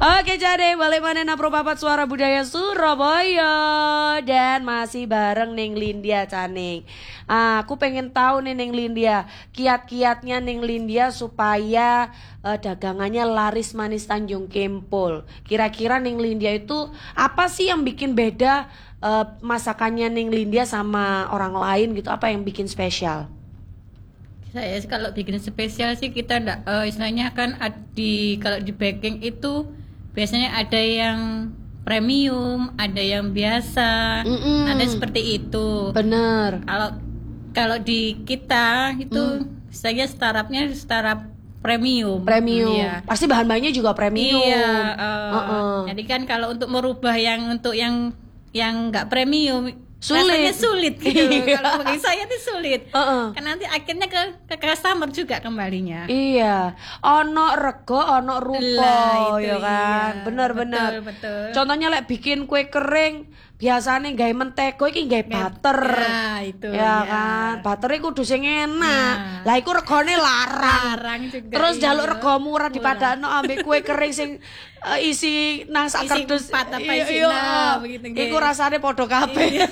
Oke, jadi balik mana na Papat Suara Budaya Surabaya dan masih bareng Ning Lindia Caning. Aku pengen tahu nih Ning Lindia, kiat-kiatnya Ning Lindia supaya dagangannya laris manis Tanjung Kempul. Kira-kira Ning Lindia itu apa sih yang bikin beda masakannya Ning Lindia sama orang lain gitu? Apa yang bikin spesial? Saya kalau bikin spesial sih kita enggak istilahnya kan kalau di baking itu biasanya ada yang premium, ada yang biasa, ada seperti itu. Bener. Kalau di kita itu saya startupnya startup premium. Premium. Iya. Pasti bahan-bahannya juga premium. Iya. Jadi kan kalau untuk merubah untuk yang nggak premium rasanya sulit gitu. Kalau bagi saya itu sulit. Kan nanti akhirnya ke customer juga kembalinya. Iya. Ono rego, ono rupa, ya kan. Iya. Bener-bener. Betul. Contohnya bikин kue kering, biasanya gawe mentego iki gawe butter. Nah, itu. Ya kan. Butter iku kudu sing enak. Lah iku regane larang juga. Terus jaluk rego murah dipadakno ambek kue kering sing isi nang sak kerdus. Begitu. Iku rasane padha kabeh.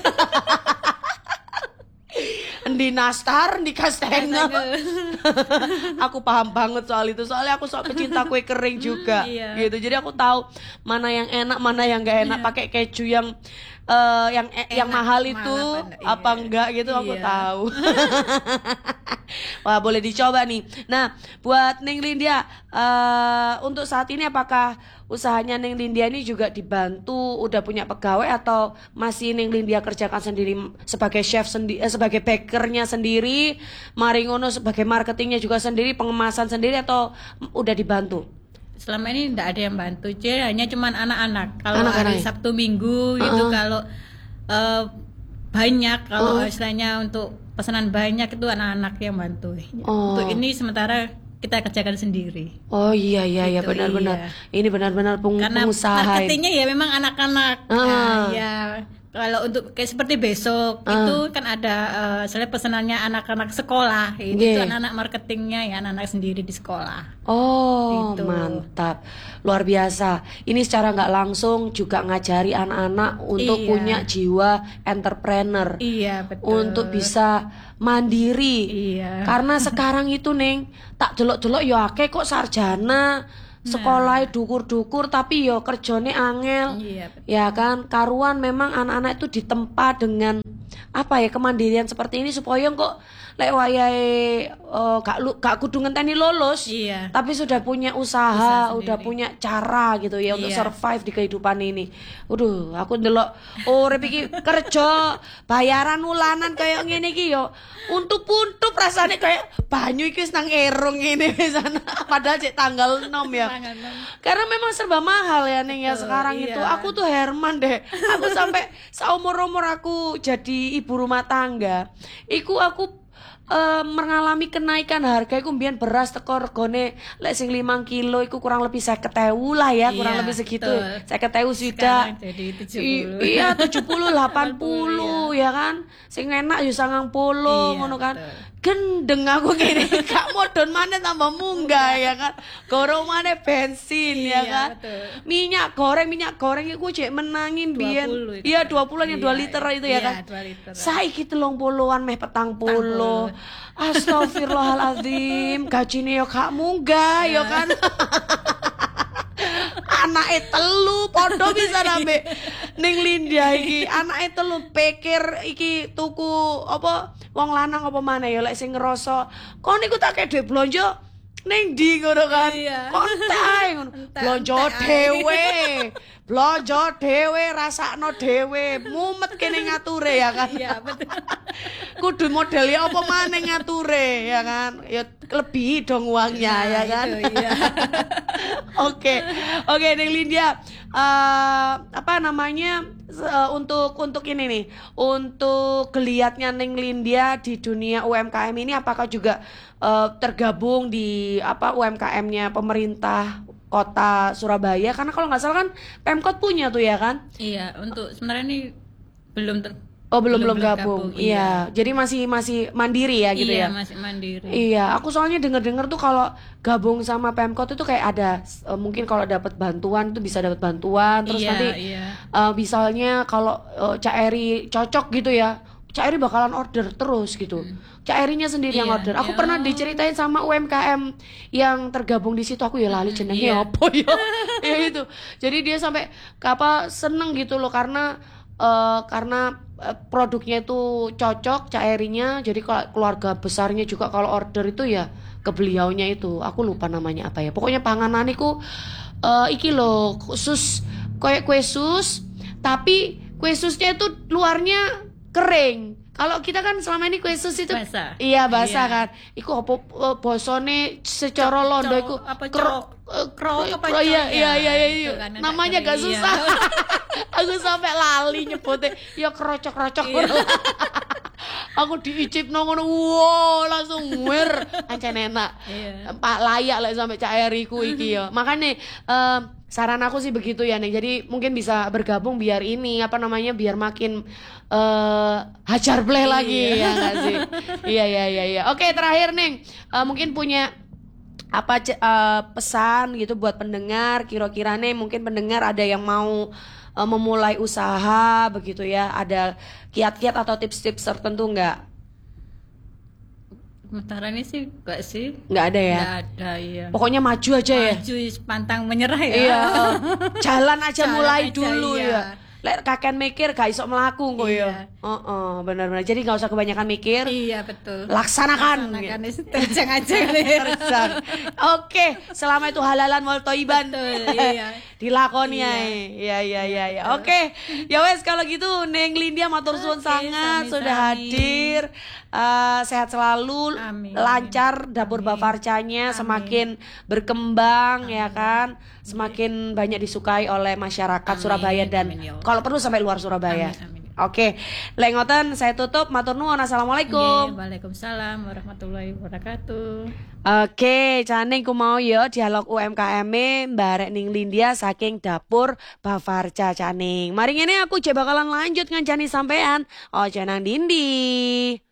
Endi nastar, endi kastengel. Aku paham banget soal itu. Soalnya aku pecinta kue kering juga. Gitu. Jadi aku tahu mana yang enak, mana yang enggak enak. Pakai keju yang mahal itu apa enggak gitu aku tahu. Wah, boleh dicoba nih. Nah, buat Ning Lindia, untuk saat ini apakah usahanya Ning Lindia ini juga dibantu, udah punya pegawai atau masih Ning Lindia kerjakan sendiri sebagai chef sebagai bakernya sendiri, mari ngono sebagai marketingnya juga sendiri, pengemasan sendiri atau udah dibantu? Selama ini tidak ada yang bantu, hanya cuman anak-anak. Kalau hari Sabtu Minggu gitu, kalau banyak, kalau istilahnya untuk pesanan banyak itu anak-anak yang bantu. Untuk ini sementara kita kerjakan sendiri. Oh iya gitu, benar-benar. Iya. Ini benar-benar pengusaha. Karena marketingnya ya memang anak-anak. Ya. Kalau untuk kayak seperti besok itu kan ada saya pesanannya anak-anak sekolah, itu anak-anak marketingnya ya anak-anak sendiri di sekolah. Oh gitu. Mantap, luar biasa. Ini secara nggak langsung juga ngajari anak-anak untuk punya jiwa entrepreneur. Iya betul. Untuk bisa mandiri. Iya. Karena sekarang itu Ning tak delok-delok ya akeh kok sarjana. Sekolah dukur-dukur tapi yo kerjane angel. Ya kan, karuan memang anak-anak itu ditempa dengan apa ya, kemandirian seperti ini supaya kok lek wayahe gak kudu ngenteni lulus, tapi sudah punya usaha udah punya cara gitu ya untuk survive di kehidupan ini. Aku ndelok urip iki kerja bayaran ulanan kayak ngene iki yo untup-untup rasane kayak banyu iki wis nang erung ngene sana padahal cek tanggal 6 ya. Karena memang serba mahal ya Ning ya sekarang itu. Aku tuh Herman deh. Aku sampai seumur-umur aku jadi ibu rumah tangga. Aku mengalami kenaikan harga. Iku mbiyen beras teko regane lek sing 5 kilo iku kurang lebih 50.000 lah ya, kurang lebih segitu. 50.000 sudah. Jadi 70. Iya 70 80 ya kan. Sing enak yo 90 ngono kan. Gendeng aku gini, gak modon mana tambah munggah ya kan. Gorong mana bensin ya kan. Betul. Minyak goreng iku cek menangin biyen. Iya 20 yang 2 liter itu ya kan. 2 liter. Saiki 30-an meh 40. Astagfirullahaladzim, gajine yo gak munggah ya kan. Anake telu podo bisa nambe Ning Lindia iki. Anake telu pikir iki tuku apa wong lanang apa maneh ya lek sing ngerasa kon niku tak kei dhuwit blonjo ning ndi ngono kan. Kontak ngono. Blonjo dhewe rasakno dhewe, mumet kene ngature ya kan. Iya betul. Kudu modele apa maneh ngature ya kan. Ya lebih dong uangnya ya kan. Itu, Oke Ning Lindia, untuk ini nih, untuk geliatnya Ning Lindia di dunia UMKM ini apakah juga tergabung di UMKM-nya pemerintah Kota Surabaya? Karena kalau nggak salah kan Pemkot punya tuh ya kan? Iya, untuk sebenarnya ini belum Oh, belum gabung. Iya. Jadi masih mandiri ya gitu ya. Iya, masih mandiri. Iya, aku soalnya denger tuh kalau gabung sama Pemkot itu kayak ada mungkin kalau dapat bantuan tuh bisa dapat bantuan terus nanti misalnya kalau Cak Eri cocok gitu ya. Cak Eri bakalan order terus gitu. Cak Erinya sendiri yang order. Aku pernah diceritain sama UMKM yang tergabung di situ, aku ya lali jenengnya apa ya. Ya itu. Jadi dia sampai seneng gitu loh karena produknya itu cocok Cak Erinya, jadi keluarga besarnya juga kalau order itu ya ke beliaunya itu, aku lupa namanya apa ya, pokoknya panganan iku iki loh khusus kayak kue sus, tapi kue susnya itu luarnya kering. Kalau kita kan selama ini kue sus itu basah. Iya basah kan. Iku apa bosone secara Londo iku krok apa iya. Namanya gak susah. Aku sampai lali nyebutnya. Ya krocok-krocok. Aku diicipno ngono. Wow, langsung ancen enak. Pak layak lah sampai Cak Eri ku iki ya. Makanya saran aku sih begitu ya Neng. Jadi mungkin bisa bergabung biar ini biar makin hajar bleh lagi ya nggak sih? Iya. Oke, terakhir Neng, mungkin punya pesan gitu buat pendengar, kira-kira nih mungkin pendengar ada yang mau memulai usaha begitu ya, ada kiat-kiat atau tips-tips tertentu nggak? Sementara ini sih enggak sih. Nggak ada ya? Nggak ada, iya. Pokoknya maju aja ya? Maju, pantang menyerah ya? Iya, jalan aja mulai dulu ya. Lek kakek mikir gak iso melaku kok ya. Benar-benar. Jadi gak usah kebanyakan mikir. Iya, betul. Laksanakan. Terjang aja. Oke, selama itu halalan wal thayyiban. Iya. Dilakoni ya. Iya. Oke. Ya wes kalau gitu Neng Lindia matur suwun sangat sudah hadir. Sehat selalu. Amin. Lancar dapur Bavarcanya semakin berkembang ya kan. Semakin banyak disukai oleh masyarakat Surabaya dan kalau perlu sampai luar Surabaya. Amin. Oke, lek ngoten saya tutup. Matur nuwun. Assalamualaikum. Waalaikumsalam warahmatullahi wabarakatuh. Oke, Caning ku mau ya dialog UMKM Mbak Ning Lindia saking dapur Bavarca Caning. Mari ngene aku bakalan lanjut ngancani sampean. Ojo nang dindi.